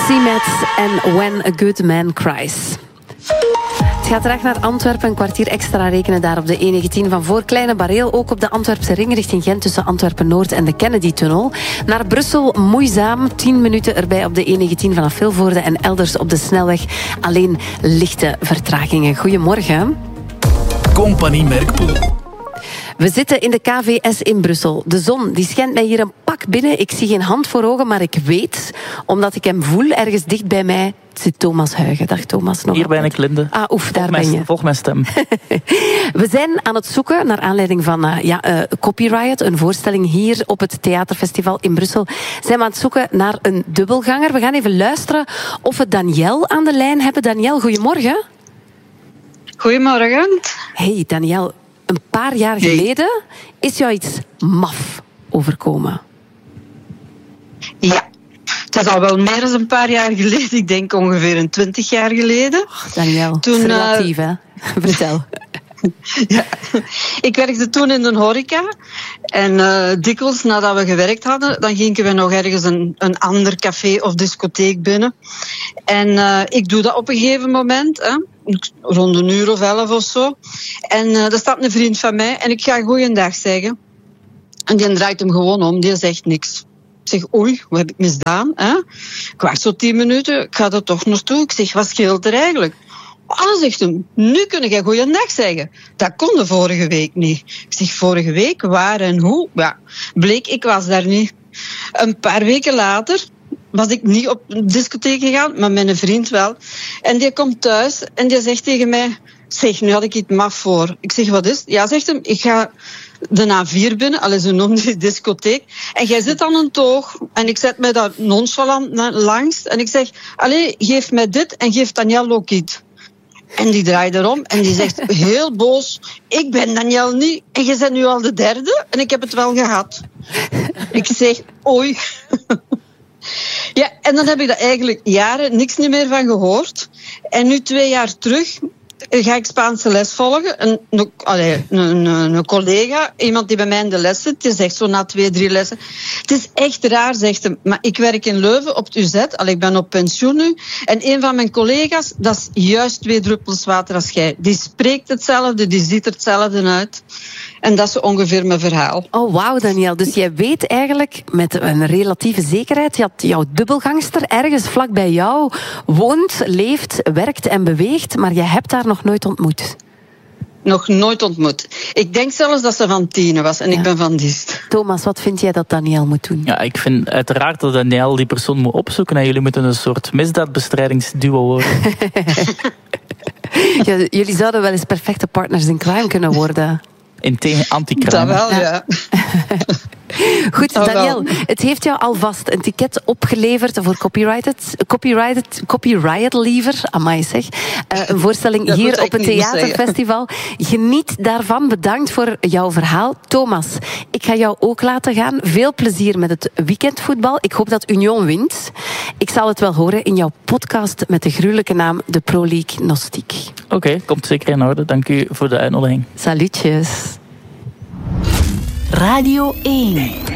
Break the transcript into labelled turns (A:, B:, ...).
A: Simet en When a Good Man Cries. Het gaat terug naar Antwerpen, een kwartier extra rekenen daar op de E19 van voor Kleine Bareel. Ook op de Antwerpse ring richting Gent tussen Antwerpen-Noord en de Kennedy-tunnel. Naar Brussel moeizaam, 10 minuten erbij op de E19 vanaf Vilvoorde en elders op de snelweg. Alleen lichte vertragingen. Goedemorgen.
B: Compagnie Merkpoel.
A: We zitten in de KVS in Brussel. De zon die schijnt mij hier een pak binnen. Ik zie geen hand voor ogen, maar ik weet, omdat ik hem voel, ergens dicht bij mij zit Thomas Huigen. Dag Thomas. Nog
C: hier ben ik, Linde.
A: Daar ben je.
C: Volg mijn stem.
A: We zijn aan het zoeken, naar aanleiding van Copy Riot, een voorstelling hier op het Theaterfestival in Brussel. Zijn we aan het zoeken naar een dubbelganger. We gaan even luisteren of we Danielle aan de lijn hebben. Danielle, goedemorgen.
D: Goedemorgen.
A: Hey Danielle. Een paar jaar geleden is jou iets maf overkomen.
D: Ja, het is al wel meer dan een paar jaar geleden. Ik denk ongeveer 20 jaar geleden.
A: Danielle, toen, relatief hè? Vertel.
D: Ja, ik werkte toen in de horeca. En dikwijls nadat we gewerkt hadden, dan gingen we nog ergens een ander café of discotheek binnen. En ik doe dat op een gegeven moment, rond 1:00 of 11 of zo. En er staat een vriend van mij en ik ga goeiedag zeggen. En die draait hem gewoon om, die zegt niks. Ik zeg, oei, wat heb ik misdaan? Hè? Ik wacht zo 10 minuten, ik ga er toch naartoe. Ik zeg, wat scheelt er eigenlijk? Zegt hem, nu kun je goeiedag zeggen. Dat kon de vorige week niet. Ik zeg, vorige week, waar en hoe? Ja, bleek, ik was daar niet. Een paar weken later was ik niet op een discotheek gegaan, maar met een vriend wel. En die komt thuis en die zegt tegen mij, zeg, nu had ik iets maf voor. Ik zeg, wat is het? Ja, zegt hem, ik ga de A4 binnen, zo noemde die discotheek. En jij zit aan een toog. En ik zet mij daar nonchalant langs. En ik zeg, geef mij dit en geef Danielle ook iets. En die draait erom en die zegt heel boos, ik ben Danielle niet en je bent nu al de derde en ik heb het wel gehad. Ik zeg, oei. Ja, en dan heb ik daar eigenlijk jaren niks niet meer van gehoord. En nu 2 jaar terug ga ik Spaanse les volgen. Een collega, iemand die bij mij in de les zit, die zegt zo na 2-3 lessen, het is echt raar, zegt hij, maar ik werk in Leuven op het UZ, ik ben op pensioen nu, en een van mijn collega's, dat is juist 2 druppels water als jij. Die spreekt hetzelfde, die ziet er hetzelfde uit. En dat is ongeveer mijn verhaal.
A: Oh, wauw, Danielle. Dus jij weet eigenlijk met een relatieve zekerheid dat jouw dubbelgangster ergens vlak bij jou woont, leeft, werkt en beweegt, maar je hebt haar nog nooit ontmoet.
D: Nog nooit ontmoet. Ik denk zelfs dat ze van Tiene was en ik ben van Diest.
A: Thomas, wat vind jij dat Danielle moet doen?
C: Ja, ik vind uiteraard dat Danielle die persoon moet opzoeken en jullie moeten een soort misdaadbestrijdingsduo worden.
A: Ja, jullie zouden wel eens perfecte partners in crime kunnen worden.
C: Tegen anti-crime.
D: Dat wel, ja.
A: Goed, Danielle, het heeft jou alvast een ticket opgeleverd voor Copy Riot liever. Amai zeg. Een voorstelling dat hier op het Theaterfestival. Geniet daarvan. Bedankt voor jouw verhaal. Thomas, ik ga jou ook laten gaan. Veel plezier met het weekendvoetbal. Ik hoop dat Union wint. Ik zal het wel horen in jouw podcast met de gruwelijke naam de Pro League Gnostiek.
C: Oké, komt zeker in orde. Dank u voor de uitnodiging.
A: Salutjes.
E: Radio 1.